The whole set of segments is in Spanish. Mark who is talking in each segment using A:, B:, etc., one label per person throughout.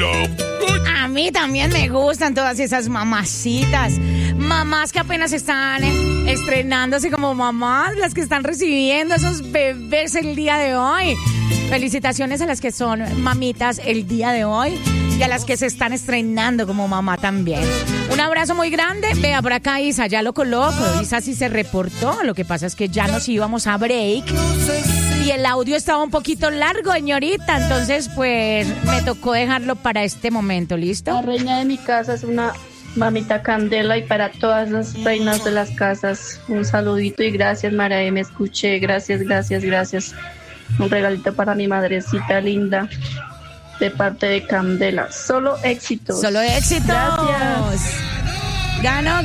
A: A mí también me gustan todas esas mamacitas. Mamás que apenas están estrenándose como mamás, las que están recibiendo esos bebés el día de hoy. Felicitaciones a las que son mamitas el día de hoy y a las que se están estrenando como mamá también. Un abrazo muy grande. Vea, por acá Isa, ya lo coloco. Isa sí se reportó. Lo que pasa es que ya nos íbamos a break y el audio estaba un poquito largo, señorita. Entonces, pues, me tocó dejarlo para este momento. ¿Listo?
B: La reina de mi casa es una mamita Candela, y para todas las reinas de las casas, un saludito y gracias, María, me escuché. Gracias. Un regalito para mi madrecita linda de parte de Candela. Solo éxitos.
A: Solo éxitos.
B: Gracias.
A: Ganó.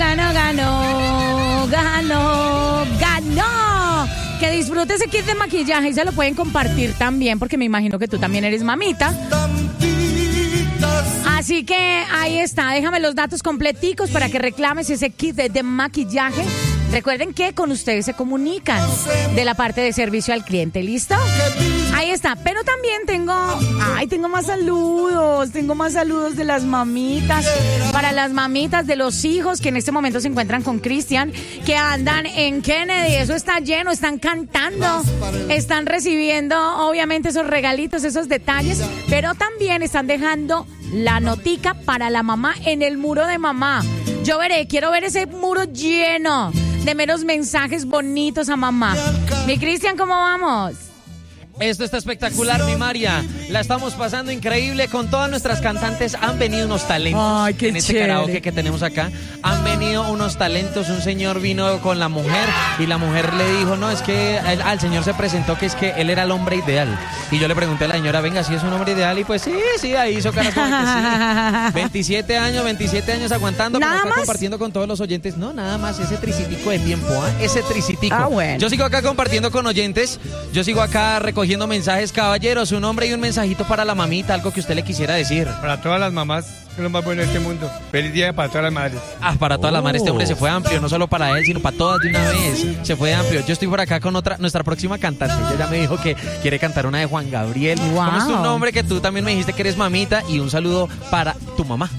A: Que disfrute ese kit de maquillaje y se lo pueden compartir también, porque me imagino que tú también eres mamita. Así que ahí está, déjame los datos completicos para que reclames ese kit de maquillaje. Recuerden que con ustedes se comunican de la parte de servicio al cliente, ¿listo? Ahí está, pero también tengo más saludos de las mamitas, para las mamitas de los hijos que en este momento se encuentran con Cristian, que andan en Kennedy, eso está lleno, están cantando, están recibiendo obviamente esos regalitos, esos detalles, pero también están dejando la notica para la mamá en el muro de mamá. Quiero ver ese muro lleno de meros mensajes bonitos a mamá. Mi Cristian, ¿cómo vamos?
C: Esto está espectacular, mi María. La estamos pasando increíble con todas nuestras cantantes. Han venido unos talentos.
A: Ay, qué
C: en este
A: chévere.
C: karaoke que tenemos acá. Han venido unos talentos. Un señor vino con la mujer y la mujer le dijo, no, es que al señor se presentó que es que él era el hombre ideal. Y yo le pregunté a la señora, venga, ¿sí es un hombre ideal? Y pues sí, ahí hizo cara como que sí. 27 años aguantando,
A: ¿Nada
C: acá
A: más?
C: compartiendo con todos los oyentes. No, nada más, ese tricitico de tiempo, ese tricitico.
A: Ah, bueno.
C: Yo sigo acá compartiendo con oyentes. Yo sigo acá recogiendo mensajes. Caballeros, un nombre y un mensajito para la mamita, algo que usted le quisiera decir.
D: Para todas las mamás, que es lo más bueno de este mundo. Feliz día para todas las madres.
C: Para todas las madres, este hombre se fue amplio, no solo para él, sino para todas de una vez. Se fue amplio. Yo estoy por acá con nuestra próxima cantante. Ella ya me dijo que quiere cantar una de Juan Gabriel.
A: Wow.
C: ¿Cómo es tu nombre? Que tú también me dijiste que eres mamita, y un saludo para tu mamá.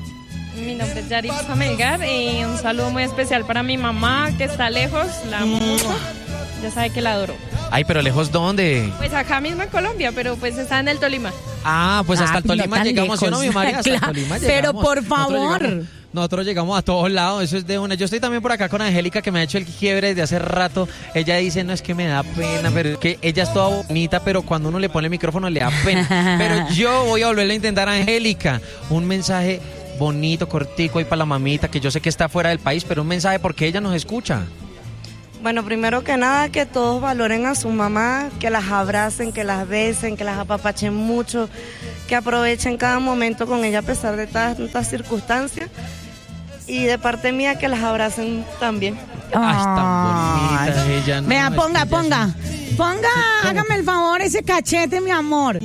E: Mi nombre es Yaritza Melgar y un saludo muy especial para mi mamá, que está lejos, la amo mucho. Ya sabe que la adoro.
C: Ay, pero ¿lejos dónde?
E: Pues acá mismo en Colombia, pero pues está en el Tolima.
C: Pues hasta el
A: no
C: Tolima
A: tan
C: llegamos, ¿sí o no, mi María? Hasta el
A: Claro,
C: Tolima
A: pero
C: llegamos.
A: por favor.
C: Nosotros llegamos a todos lados, eso es de una. Yo estoy también por acá con Angélica, que me ha hecho el quiebre desde hace rato. Ella dice, no, es que me da pena, pero es que ella es toda bonita, pero cuando uno le pone el micrófono le da pena. Pero yo voy a volverle a intentar, Angélica, un mensaje bonito, cortico, ahí para la mamita, que yo sé que está fuera del país, pero un mensaje porque ella nos escucha.
F: Bueno, primero que nada, que todos valoren a su mamá, que las abracen, que las besen, que las apapachen mucho, que aprovechen cada momento con ella a pesar de tantas circunstancias. Y de parte mía, que las abracen también.
C: Tan bonita ella. No,
A: Vea,
C: es
A: ponga,
C: que
A: hágame el favor, ese cachete, mi amor.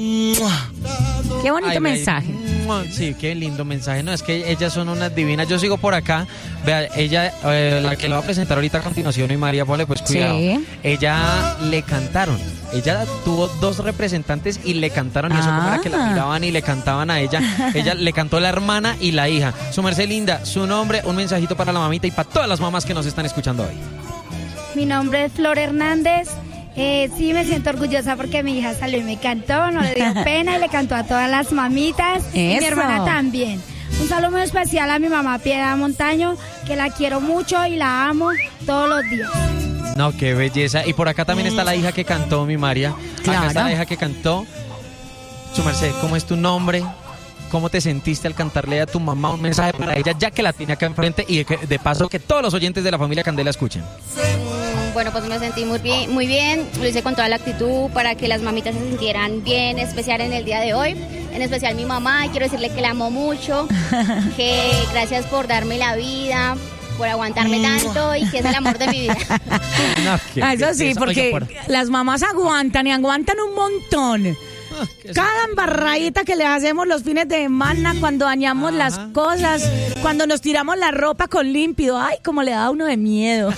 A: Qué bonito mensaje.
C: Sí, qué lindo mensaje. No, es que ellas son unas divinas. Yo sigo por acá. Vea, ella, la que la va a presentar ahorita a continuación, y María, ponle pues cuidado.
A: Sí.
C: Ella le cantaron. Ella tuvo 2 representantes y le cantaron, y eso como era que la miraban y le cantaban a ella. Ella le cantó la hermana y la hija. Su merced linda, su nombre, un mensajito para la mamita y para todas las mamás que nos están escuchando hoy.
G: Mi nombre es Flor Hernández. Sí, me siento orgullosa porque mi hija salió y me cantó, no le dio pena y le cantó a todas las mamitas. Y mi hermana también. Un saludo muy especial a mi mamá Piedad Montaño, que la quiero mucho y la amo todos los días.
C: No, qué belleza. Y por acá también está la hija que cantó, mi María.
A: Claro.
C: Acá está la hija que cantó. Su merced, ¿cómo es tu nombre? ¿Cómo te sentiste al cantarle a tu mamá un mensaje para ella, ya que la tiene acá enfrente, y de paso que todos los oyentes de la familia Candela escuchen?
H: Bueno, pues me sentí muy bien, lo hice con toda la actitud para que las mamitas se sintieran bien, especial en el día de hoy, en especial mi mamá, y quiero decirle que la amo mucho, que gracias por darme la vida, por aguantarme tanto, y que es el amor de mi vida.
A: Eso sí, porque las mamás aguantan y aguantan un montón. Cada embarradita que le hacemos los fines de semana, cuando dañamos las cosas, cuando nos tiramos la ropa con límpido, ay, como le da a uno de miedo.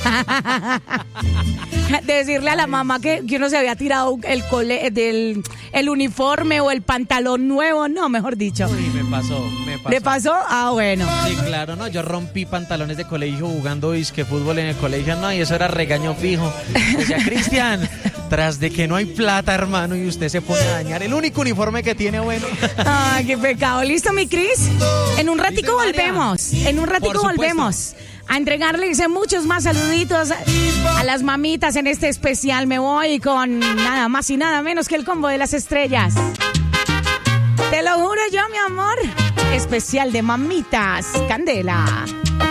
A: De decirle a la mamá que uno se había tirado el uniforme o el pantalón nuevo, no, mejor dicho.
C: Uy, me pasó.
A: ¿Le pasó? Ah, bueno.
C: Sí, claro, no, yo rompí pantalones de colegio jugando disque fútbol en el colegio, no, y eso era regaño fijo. Decía, Cristian, tras de que no hay plata, hermano, y usted se pone a dañar el único uniforme que tiene, bueno.
A: Ay, qué pecado. ¿Listo, mi Cris? En un ratico volvemos. En un ratico volvemos a entregarles muchos más saluditos a las mamitas en este especial. Me voy con nada más y nada menos que el combo de las estrellas. Te lo juro yo, mi amor. Especial de mamitas. Candela.